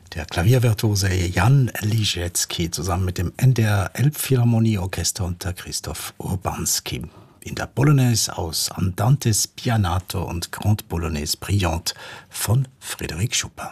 Der Klaviervirtuose Jan Liszewski zusammen mit dem NDR Elbphilharmonieorchester unter Christoph Urbanski. In der Polonaise aus Andante Spianato und Grande Polonaise Brillante von Frédéric Chopin.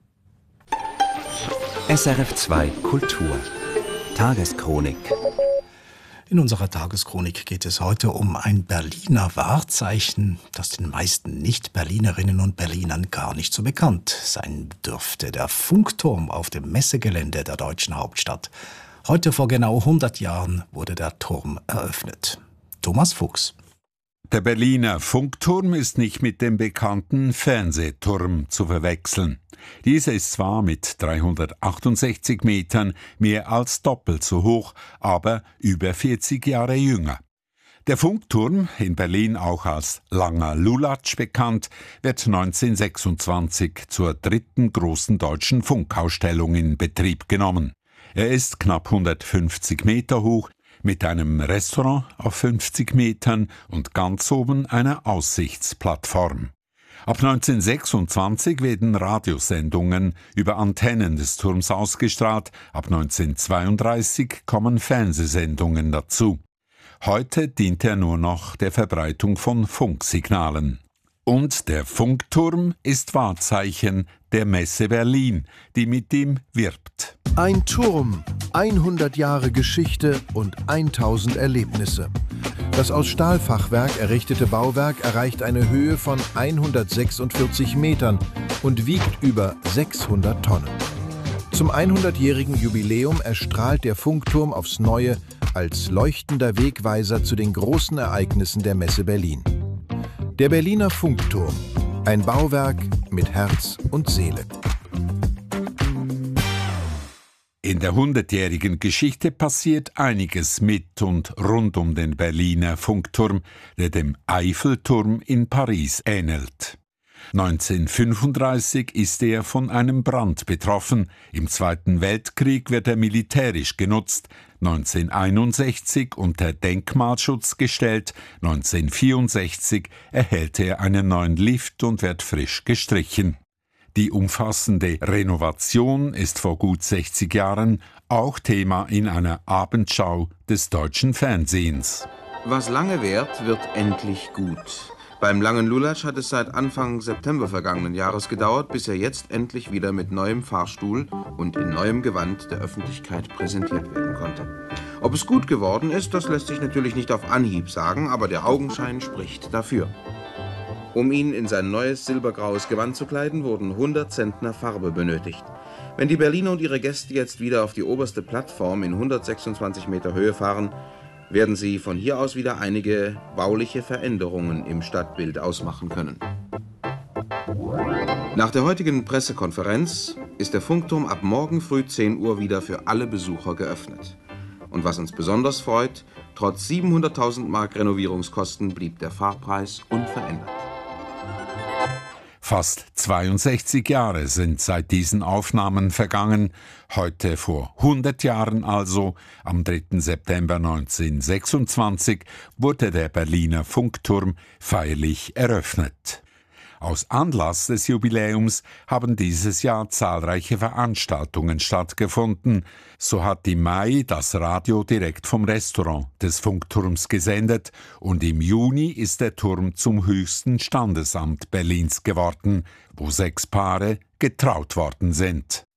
SRF 2 Kultur Tageschronik. In unserer Tageschronik geht es heute um ein Berliner Wahrzeichen, das den meisten Nicht-Berlinerinnen und Berlinern gar nicht so bekannt sein dürfte. Der Funkturm auf dem Messegelände der deutschen Hauptstadt. Heute vor genau 100 Jahren wurde der Turm eröffnet. Thomas Fuchs. Der Berliner Funkturm ist nicht mit dem bekannten Fernsehturm zu verwechseln. Dieser ist zwar mit 368 Metern mehr als doppelt so hoch, aber über 40 Jahre jünger. Der Funkturm, in Berlin auch als Langer Lulatsch bekannt, wird 1926 zur dritten großen deutschen Funkausstellung in Betrieb genommen. Er ist knapp 150 Meter hoch, mit einem Restaurant auf 50 Metern und ganz oben einer Aussichtsplattform. Ab 1926 werden Radiosendungen über Antennen des Turms ausgestrahlt, ab 1932 kommen Fernsehsendungen dazu. Heute dient er nur noch der Verbreitung von Funksignalen. Und der Funkturm ist Wahrzeichen der Messe Berlin, die mit ihm wirbt. Ein Turm, 100 Jahre Geschichte und 1000 Erlebnisse. Das aus Stahlfachwerk errichtete Bauwerk erreicht eine Höhe von 146 Metern und wiegt über 600 Tonnen. Zum 100-jährigen Jubiläum erstrahlt der Funkturm aufs Neue als leuchtender Wegweiser zu den großen Ereignissen der Messe Berlin. Der Berliner Funkturm, ein Bauwerk mit Herz und Seele. In der 100-jährigen Geschichte passiert einiges mit und rund um den Berliner Funkturm, der dem Eiffelturm in Paris ähnelt. 1935 ist er von einem Brand betroffen, im Zweiten Weltkrieg wird er militärisch genutzt, 1961 unter Denkmalschutz gestellt, 1964 erhält er einen neuen Lift und wird frisch gestrichen. Die umfassende Renovation ist vor gut 60 Jahren auch Thema in einer Abendschau des deutschen Fernsehens. Was lange währt, wird endlich gut. Beim Langen Lulatsch hat es seit Anfang September vergangenen Jahres gedauert, bis er jetzt endlich wieder mit neuem Fahrstuhl und in neuem Gewand der Öffentlichkeit präsentiert werden konnte. Ob es gut geworden ist, das lässt sich natürlich nicht auf Anhieb sagen, aber der Augenschein spricht dafür. Um ihn in sein neues silbergraues Gewand zu kleiden, wurden 100 Zentner Farbe benötigt. Wenn die Berliner und ihre Gäste jetzt wieder auf die oberste Plattform in 126 Meter Höhe fahren, werden sie von hier aus wieder einige bauliche Veränderungen im Stadtbild ausmachen können. Nach der heutigen Pressekonferenz ist der Funkturm ab morgen früh 10 Uhr wieder für alle Besucher geöffnet. Und was uns besonders freut, trotz 700.000 Mark Renovierungskosten blieb der Fahrpreis unverändert. Fast 62 Jahre sind seit diesen Aufnahmen vergangen. Heute vor 100 Jahren also, am 3. September 1926, wurde der Berliner Funkturm feierlich eröffnet. Aus Anlass des Jubiläums haben dieses Jahr zahlreiche Veranstaltungen stattgefunden. So hat im Mai das Radio direkt vom Restaurant des Funkturms gesendet und im Juni ist der Turm zum höchsten Standesamt Berlins geworden, wo 6 Paare getraut worden sind.